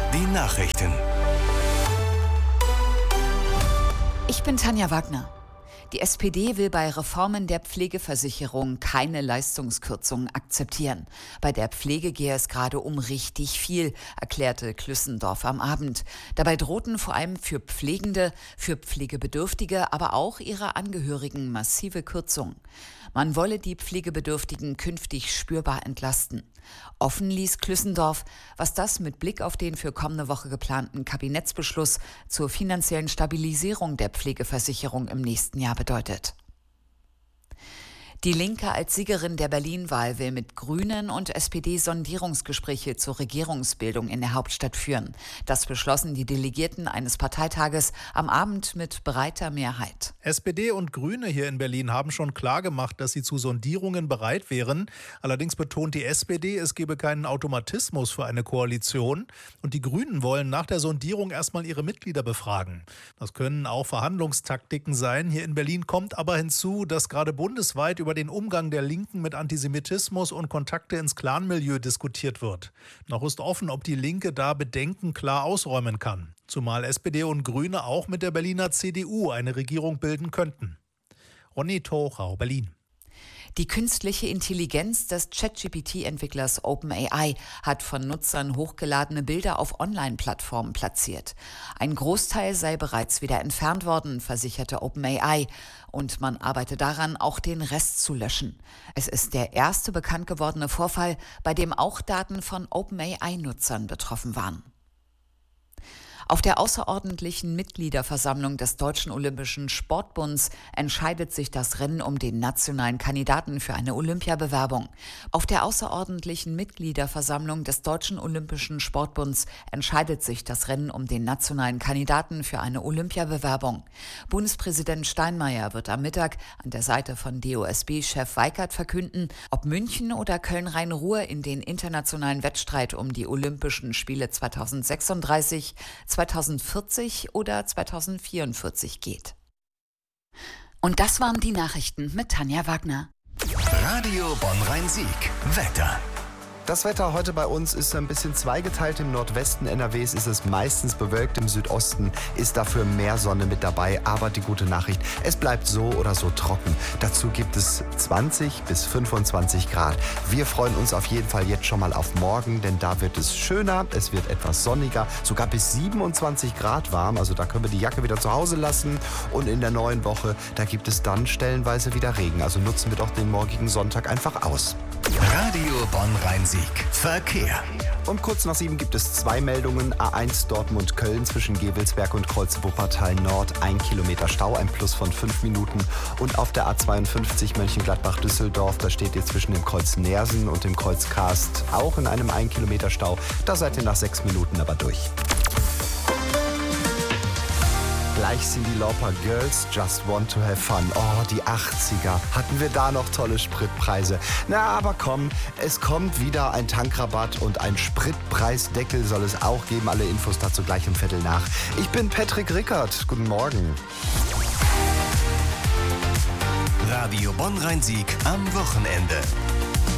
Die Nachrichten. Ich bin Tanja Wagner. Die SPD will bei Reformen der Pflegeversicherung keine Leistungskürzungen akzeptieren. Bei der Pflege gehe es gerade um richtig viel, erklärte Klüssendorf am Abend. Dabei drohten vor allem für Pflegende, für Pflegebedürftige, aber auch ihre Angehörigen massive Kürzungen. Man wolle die Pflegebedürftigen künftig spürbar entlasten. Offen ließ Klüssendorf, was das mit Blick auf den für kommende Woche geplanten Kabinettsbeschluss zur finanziellen Stabilisierung der Pflegeversicherung im nächsten Jahr bedeutet. Die Linke als Siegerin der Berlin-Wahl will mit Grünen und SPD Sondierungsgespräche zur Regierungsbildung in der Hauptstadt führen. Das beschlossen die Delegierten eines Parteitages am Abend mit breiter Mehrheit. SPD und Grüne hier in Berlin haben schon klargemacht, dass sie zu Sondierungen bereit wären. Allerdings betont die SPD, es gebe keinen Automatismus für eine Koalition. Und die Grünen wollen nach der Sondierung erstmal ihre Mitglieder befragen. Das können auch Verhandlungstaktiken sein. Hier in Berlin kommt aber hinzu, dass gerade bundesweit über den Umgang der Linken mit Antisemitismus und Kontakte ins Clanmilieu diskutiert wird. Noch ist offen, ob die Linke da Bedenken klar ausräumen kann. Zumal SPD und Grüne auch mit der Berliner CDU eine Regierung bilden könnten. Ronny Thorau, Berlin. Die künstliche Intelligenz des ChatGPT-Entwicklers OpenAI hat von Nutzern hochgeladene Bilder auf Online-Plattformen platziert. Ein Großteil sei bereits wieder entfernt worden, versicherte OpenAI. Und man arbeite daran, auch den Rest zu löschen. Es ist der erste bekannt gewordene Vorfall, bei dem auch Daten von OpenAI-Nutzern betroffen waren. Auf der außerordentlichen Mitgliederversammlung des Deutschen Olympischen Sportbunds entscheidet sich das Rennen um den nationalen Kandidaten für eine Olympiabewerbung. Auf der außerordentlichen Mitgliederversammlung des Deutschen Olympischen Sportbunds entscheidet sich das Rennen um den nationalen Kandidaten für eine Olympiabewerbung. Bundespräsident Steinmeier wird am Mittag an der Seite von DOSB-Chef Weikert verkünden, ob München oder Köln-Rhein-Ruhr in den internationalen Wettstreit um die Olympischen Spiele 2036, 2040 oder 2044 geht. Und das waren die Nachrichten mit Tanja Wagner. Radio Bonn-Rhein-Sieg. Wetter. Das Wetter heute bei uns ist ein bisschen zweigeteilt. Im Nordwesten NRWs ist es meistens bewölkt, im Südosten ist dafür mehr Sonne mit dabei. Aber die gute Nachricht, es bleibt so oder so trocken. Dazu gibt es 20 bis 25 Grad. Wir freuen uns auf jeden Fall jetzt schon mal auf morgen, denn da wird es schöner, es wird etwas sonniger, sogar bis 27 Grad warm. Also da können wir die Jacke wieder zu Hause lassen. Und in der neuen Woche, da gibt es dann stellenweise wieder Regen. Also nutzen wir doch den morgigen Sonntag einfach aus. Radio Bonn-Rhein-Sieg. Verkehr. Um kurz nach 7 gibt es 2 Meldungen. A1 Dortmund-Köln zwischen Gevelsberg und Kreuz Wuppertal Nord. 1 Kilometer Stau, ein Plus von 5 Minuten. Und auf der A52 Mönchengladbach-Düsseldorf, da steht ihr zwischen dem Kreuz Neersen und dem Kreuz Karst auch in einem 1 Kilometer Stau. Da seid ihr nach 6 Minuten aber durch. Gleich sind die Lauper Girls, Just Want to Have Fun. Oh, die 80er. Hatten wir da noch tolle Spritpreise. Na, aber komm, es kommt wieder ein Tankrabatt und ein Spritpreisdeckel soll es auch geben. Alle Infos dazu gleich um 7:15. Ich bin Patrick Rickert. Guten Morgen. Radio Bonn-Rhein-Sieg am Wochenende.